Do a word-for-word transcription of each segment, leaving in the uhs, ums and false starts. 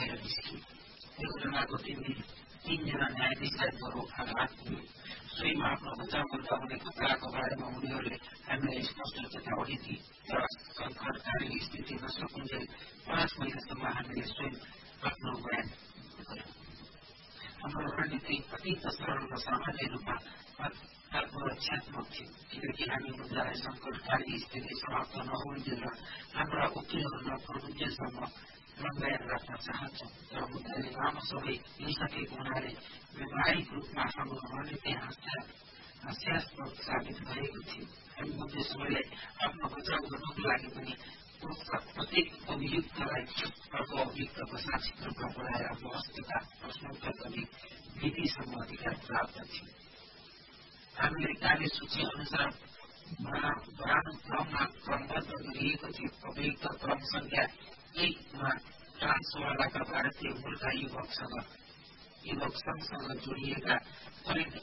बाहिर निस्किए। यो घटनाको तीन दिन तीनजना न्यायाधीशलाई ज्वरो आघात पुग्यो। स्वयं आफ्नो बचाव गर्दा हुने खतराको बारेमा उनीहरूले हामीलाई स्पष्ट चेतावनी दिए, तर सङ्कटकारी स्थिति नसकुन्जेल पाँच महिनासम्म हामीले स्वयं आफ्नो बयान गर्यौं। हाम्रो रणनीति अत्यन्त सरल र सामान्य रूपमा आत्मरक्षात्मक थियो, किनकि हामी मुद्दालाई सङ्कटकारी स्थिति समाप्त नहुन्जेल र हाम्रा वकिलहरू नपुग्जेलसम्म लम्ब्याएर राख्न चाहन्छौँ। तर मुद्दाले लामो समय लिइसकेको हुनाले व्यावहारिक रूपमा हाम्रो रणनीति हास्यास्पद साबित भएको थियो। हामी उद्देश्यलाई आफ्नो बचाव गर्नको लागि पनि प्रत्येक अभियुक्तलाई अर्को अभियुक्तको साक्षी रूपमा बोलाएर बहस तथा प्रश्नोत्तर गर्ने विधिसम्म अधिकार प्राप्त थियो। हामीले कार्यसूची अनुसार बराबर क्रममा क्रमबद्ध गरिएको थियो। अभियुक्त क्रम संख्या एकमा ट्रान्सवालाका भारतीय मूलका युवकसँग युवक संघसँग जोडिएका कलिन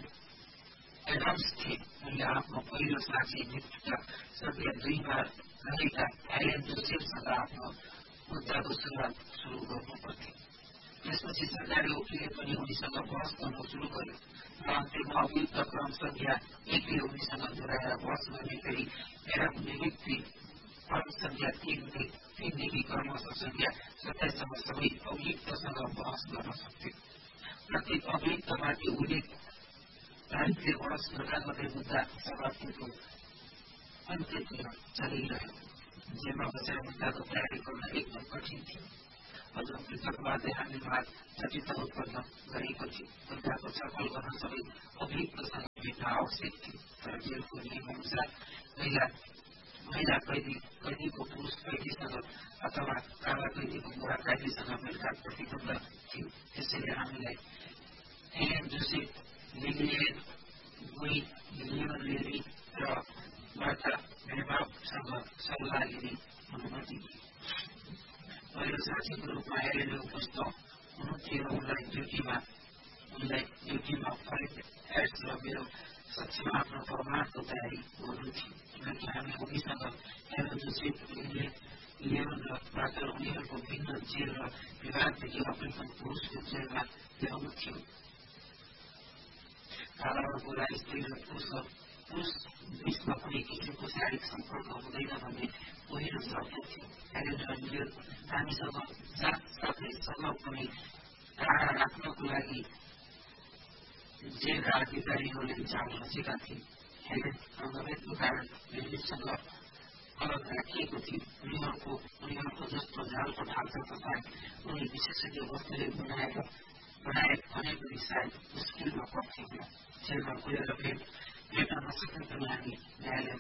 एडम्स थिए। उनले आफ्नो पहिलो साक्षी मृत्युका संख्या दुईमा रहेका एलेन जोसेफसँग आफ्नो मुद्दाको सुरुवात सुरु गर्नुपर्थ्यो। त्यसपछि सरकारी वकिलले पनि उनीसँग बहस गर्न सुरु गर्यो र अन्त्यमा अभियुक्त क्रम संख्या एकले उनीसँग जोडाएर बहस गर्ने गरी एडम नियुक्ति क्रम संख्या तीनदेखि क्रमशः संख्या सत्ताइससम्म सबै अभियुक्तसँग बहस गर्न सक्थ्यो। प्रत्येक अभियुक्तमाथि उल्लेख तारिखले बहस गर्दा गर्दै मुद्दा समाप्तिको अन्त्यतिर चलिरह्यो। जेमा बसेर मुद्दाको तयारी गर्न एकदम कठिन थियो। अझ पृथकवादले हामीमाझ जटिलता उत्पन्न गरेको थियो। मुद्दाको छलफल गर्न सबै अभियुक्तसँग भेट्न आवश्यक थियो, तर जेलको नियमअनुसार महिला महिला कैदी कैदीको पुरुष कैदीसँग अथवा काला कैदीको गोरा कैदीसँग भेटघाट प्रतिबन्ध थियो। त्यसैले हामीलाई एलेन जोसेफ, लिलियन गुई, लियोन लेवी र मार्था मेबाबसँग सल्लाह लिने अनुमति दिए। पहिलो साक्षीको रूपमा एलेनले उपस्थित हुनुहुन्थ्यो र उनलाई ड्युटीमा उनलाई ड्युटीमा फरेन एड्स र मेरो सक्षमा आफ्नो प्रमाणको तयारी गर्नु थियो, किनकि हामी उनीसँग एलेन जोसेफ, लियोन र मार्था उनीहरूको भिन्न जेल र विभागदेखि अमेरिकन पुरुषको जेलमा ल्याउनु थियो। काला र गोरा स्त्री र पुरुष पुरुष बीचमा कुनै किसिमको शारीरिक सम्पर्क हुँदैन भन्ने पहिलो शर्त थियो। एलेन र लियोन हामीसँग साथसाथै सँग पनि टाढा राख्नको लागि जेलका अधिकारीहरूले जाल रचेका थिए। एलेन अङ्गभेदको कारण लियोनसँग अलग राखिएको थियो। उनीहरूको उनीहरूको जस्तो जालको ढाँचा तथा उनी विशेषज्ञ वस्तुले बनाएर बनाए भने पनि सायद मुस्किलमा पर्थ्यो होला। जेलमा गएर भेट्न नसके पनि हामी न्यायालयमा